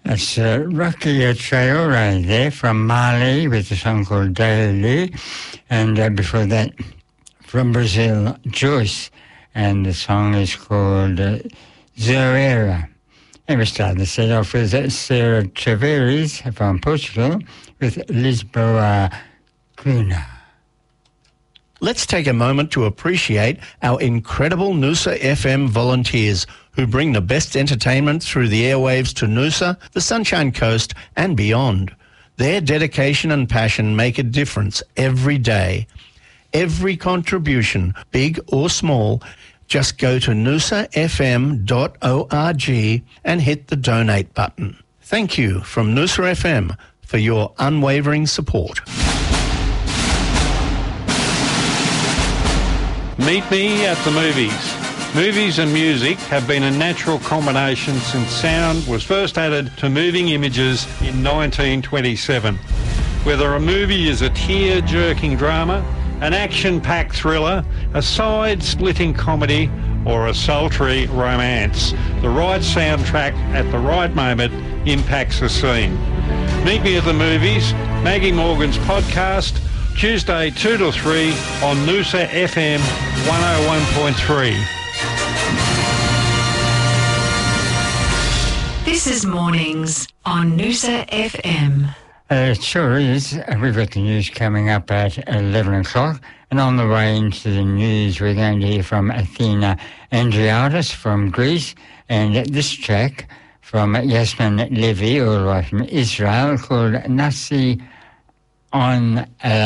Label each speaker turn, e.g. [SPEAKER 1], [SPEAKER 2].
[SPEAKER 1] That's Rocky Traore there from Mali with a song called Daily, and before that from Brazil, Joyce, and the song is called Zoeira. And we started the set off with Sarah Tavares from Portugal with Lisboa Cuna.
[SPEAKER 2] Let's take a moment to appreciate our incredible Noosa FM volunteers who bring the best entertainment through the airwaves to Noosa, the Sunshine Coast and beyond. Their dedication and passion make a difference every day. Every contribution, big or small, just go to noosafm.org and hit the donate button. Thank you from Noosa FM for your unwavering support.
[SPEAKER 3] Meet me at the movies. Movies and music have been a natural combination since sound was first added to moving images in 1927. Whether a movie is a tear-jerking drama, an action-packed thriller, a side-splitting comedy, or a sultry romance, the right soundtrack at the right moment impacts the scene. Meet me at the movies, Maggie Morgan's podcast, Tuesday 2 to 3 on Noosa FM 101.3.
[SPEAKER 4] This is Mornings on Noosa FM.
[SPEAKER 1] It sure is. We've got the news coming up at 11 o'clock. And on the way into the news, we're going to hear from Athena Andriadis from Greece. And this track from Yasmin Levy, all the way from Israel, called Nasi on